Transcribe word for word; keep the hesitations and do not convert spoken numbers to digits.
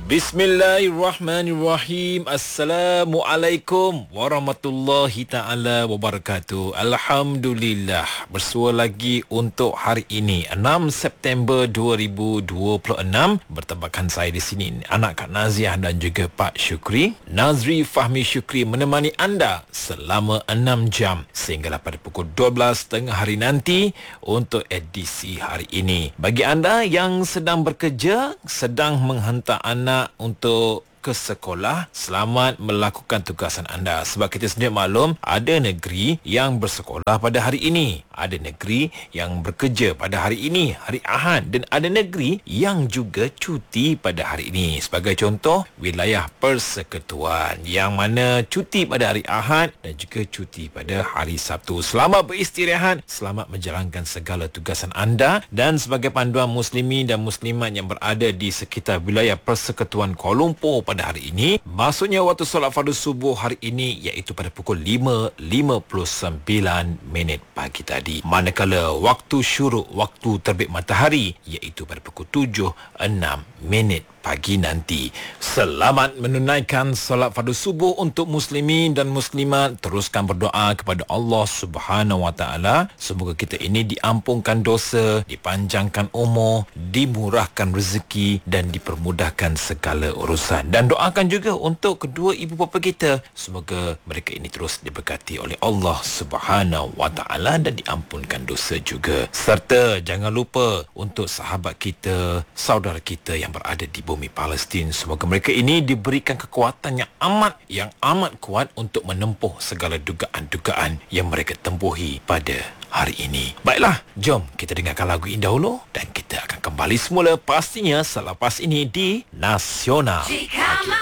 Bismillahirrahmanirrahim. Assalamualaikum warahmatullahi ta'ala wabarakatuh. Alhamdulillah. Bersua lagi untuk hari ini enam September dua ribu dua puluh enam. Bertembakkan saya di sini anak Kak Naziah dan juga Pak Syukri. Nazri Fahmi Syukri menemani anda selama enam jam sehinggalah pada pukul dua belas tengah hari nanti untuk edisi hari ini. Bagi anda yang sedang bekerja, sedang menghantar anak untuk ke sekolah, selamat melakukan tugasan anda. Sebab kita sedia maklum, ada negeri yang bersekolah pada hari ini, ada negeri yang bekerja pada hari ini, hari Ahad, dan ada negeri yang juga cuti pada hari ini. Sebagai contoh, wilayah Persekutuan yang mana cuti pada hari Ahad dan juga cuti pada hari Sabtu. Selamat beristirahat, selamat menjalankan segala tugasan anda. Dan sebagai panduan muslimin dan muslimat yang berada di sekitar wilayah Persekutuan Kuala Lumpur pada hari ini, maksudnya waktu solat fardu subuh hari ini iaitu pada pukul lima lima puluh sembilan minit pagi tadi. Manakala waktu syuruk, waktu terbit matahari iaitu pada pukul tujuh enam minit pagi nanti. Selamat menunaikan solat fardu subuh untuk muslimin dan muslimat. Teruskan berdoa kepada Allah Subhanahu Wa Taala. Semoga kita ini diampunkan dosa, dipanjangkan umur, dimurahkan rezeki dan dipermudahkan segala urusan. Dan doakan juga untuk kedua ibu bapa kita. Semoga mereka ini terus diberkati oleh Allah Subhanahu Wa Taala dan diampunkan dosa juga. Serta jangan lupa untuk sahabat kita, saudara kita yang berada di bumi Palestin. Semoga mereka ini diberikan kekuatan yang amat yang amat kuat untuk menempuh segala dugaan-dugaan yang mereka tempuhi pada hari ini. Baiklah, jom kita dengarkan lagu ini dahulu dan kita akan kembali semula pastinya selepas ini di Nasional. Jika